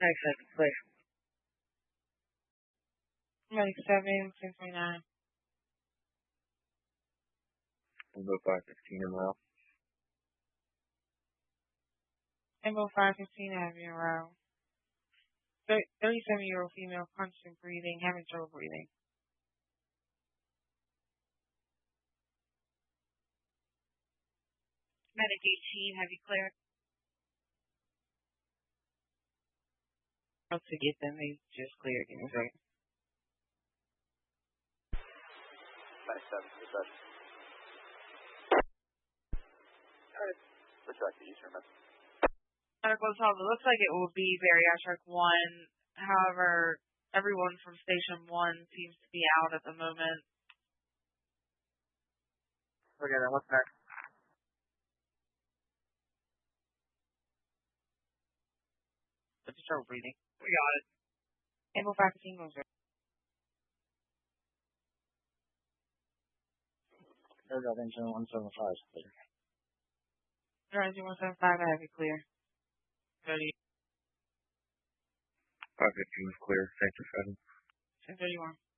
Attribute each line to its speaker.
Speaker 1: Nice, clear.
Speaker 2: Medic 7, 1029.
Speaker 3: Invo 515 in row.
Speaker 2: Invo 515 Avenue Row. 37-year-old female, constant breathing, having trouble breathing.
Speaker 1: Medic 18, have you cleared?
Speaker 2: To get them, they just cleared. Give me a second.
Speaker 4: Nice 7, reception. Retract the Eastern message.
Speaker 2: Medical 12, it looks like it will be bariatric 1. However, everyone from station 1 seems to be out at the moment.
Speaker 3: Okay, then what's next?
Speaker 1: Just trouble breathing. We got it.
Speaker 2: Invo 515 goes there.
Speaker 3: Aircraft engine 175 is clear.
Speaker 2: Engine 175, I have you clear. 30.
Speaker 3: 515 is clear. Sector 7.
Speaker 2: 1031.